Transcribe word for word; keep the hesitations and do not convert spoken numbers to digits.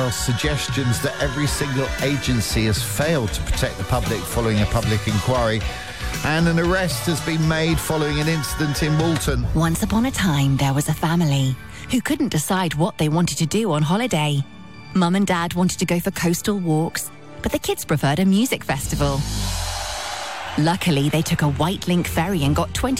Suggestions that every single agency has failed to protect the public following a public inquiry. And an arrest has been made following an incident in Walton. Once upon a time, there was a family who couldn't decide what they wanted to do on holiday. Mum and Dad wanted to go for coastal walks, but the kids preferred a music festival. Luckily, they took a White Link ferry and got twenty